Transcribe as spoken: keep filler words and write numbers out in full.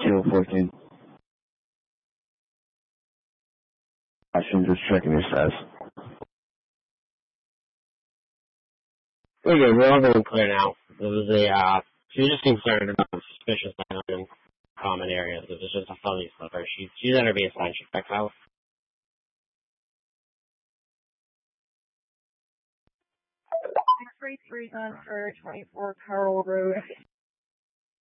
two fourteen. I'm just checking your status. We're good. We're all going clear now. It was a, uh, she was just concerned about suspicious items in common areas. It was just a fuzzy slipper. She, she's at her baseline. She checks out. X-ray three done for twenty-four Carroll Road.